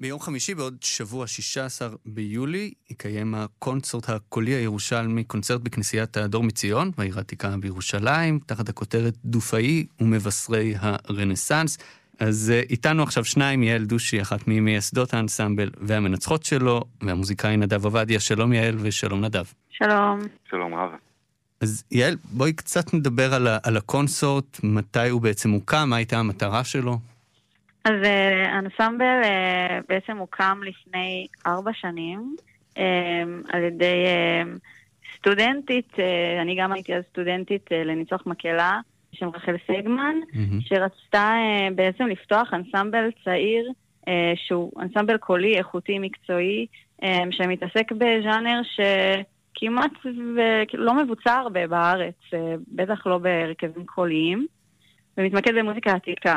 ביום חמישי בעוד שבוע 16 ביולי יקיים הקונצרט הקולי הירושלמי, קונצרט בכנסיית הדור מציון, בעיר העתיקה בירושלים, תחת הכותרת דופאי ומבשרי הרנסנס. אז איתנו עכשיו שניים, יעל דושי, אחת ממייסדות האנסמבל והמנצחות שלו, והמוזיקאי נדב עובדיה. שלום יעל ושלום נדב. שלום. שלום רב. אז יעל, בואי קצת נדבר על הקונצרט, מתי הוא בעצם הוקם, מה הייתה המטרה שלו? אז האנסמבל בעצם הוקם לפני 4 שנים על ידי סטודנטית, אני גם הייתי אז סטודנטית לניצוח מקהלה, בשם רחל סגמן, שרצתה בעצם לפתוח אנסמבל צעיר, שהוא אנסמבל קולי, איכותי, מקצועי, שמתעסק בז'אנר שכמעט לא מבוצע הרבה בארץ, בטח לא בהרכבים קוליים, ומתמקד במוזיקה עתיקה.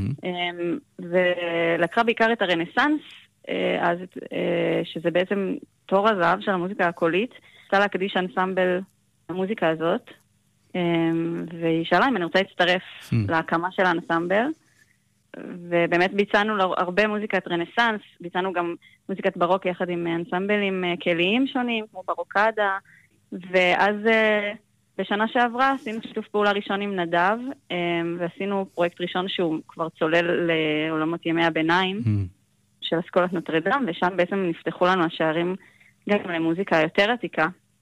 ולקחה בעיקר את הרנסנס, אז שזה בעצם תור הזהב של המוזיקה הקולית, רצתה להקדיש אנסמבל למוזיקה הזאת, והיא שאלה אם אני רוצה להצטרף להקמה של האנסמבל, ובאמת ביצענו הרבה מוזיקת רנסנס, ביצענו גם מוזיקת ברוק יחד עם אנסמבלים כליים שונים, כמו ברוקדה, ואז בשנה שעברה עשינו שיתוף פעולה ראשון עם נדב, ועשינו פרויקט ראשון שהוא כבר צולל לעולמות ימי הביניים של אסכולת נוטרדם, ושם בעצם נפתחו לנו השערים גם למוזיקה יותר עתיקה,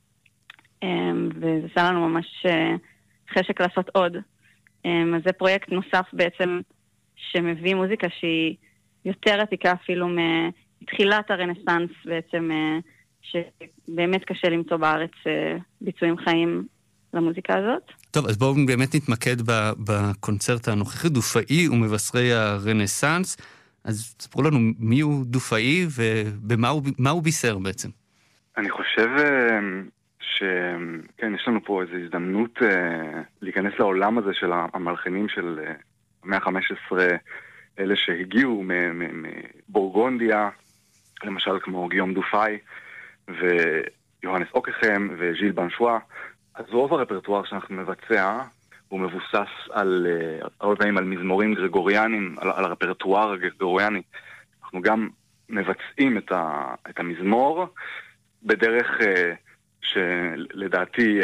וזה עשה לנו ממש חשק לעשות עוד. אז זה פרויקט נוסף בעצם שמביא מוזיקה שהיא יותר עתיקה אפילו מתחילת הרנסנס בעצם, שבאמת קשה למצוא בארץ ביצועים חיים למוזיקה הזאת. טוב, אז בואו באמת נתמקד בקונצרט הנוכחי, דופאי ומבשרי הרנסנס. אז תספרו לנו מי הוא דופאי ומה הוא בישר בעצם. אני חושב שכן, יש לנו פה איזו הזדמנות להיכנס לעולם הזה של המלחינים של המאה ה-15, אלה שהגיעו מבורגונדיה, למשל כמו גיום דופאי ויוהנס אוקחם וז'יל בנשואה. אז רוב הרפרטואר שאנחנו מבצע הוא מבוסס על הרבה פעמים על מזמורים גרגוריאנים, על הרפרטואר הגרגוריאני. אנחנו גם מבצעים את המזמור בדרך שלדעתי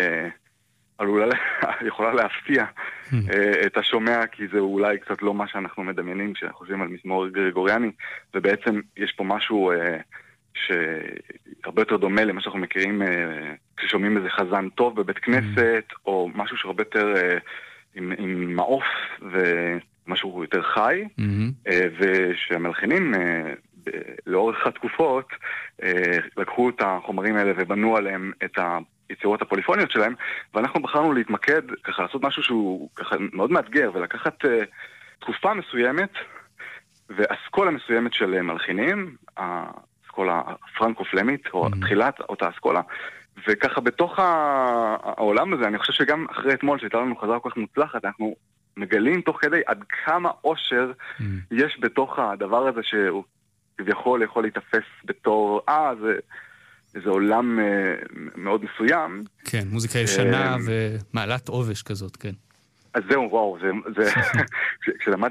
יכולה להפתיע את השומע, כי זה אולי קצת לא מה שאנחנו מדמיינים כשחושבים על מזמור גרגוריאני, ובעצם יש פה משהו שהרבה יותר דומה למה שאנחנו מכירים כששומעים איזה חזן טוב בבית כנסת, או משהו שהרבה יותר עם מעוף ומשהו יותר חי, ושהמלחינים לאורך התקופות לקחו את החומרים האלה ובנו עליהם את היצירות הפוליפוניות שלהם, ואנחנו בחרנו להתמקד, ככה לעשות משהו שהוא ככה מאוד מאתגר, ולקחת תקופה מסוימת ואסכולה מסוימת של מלחינים, האסכולה הפרנקו-פלמית, או תחילת אותה אסכולה, וככה בתוך העולם הזה, אני חושב שגם אחרי אתמול שהייתה לנו חזרה כל כך מוצלחת, אנחנו מגלים תוך כדי עד כמה עושר יש בתוך הדבר הזה שהוא כביכול יכול להתאפס בתור, זה עולם מאוד מסוים. כן, מוזיקה ישנה ומעלת עובש כזאת, כן. אז זהו, וואו, כשלמדתי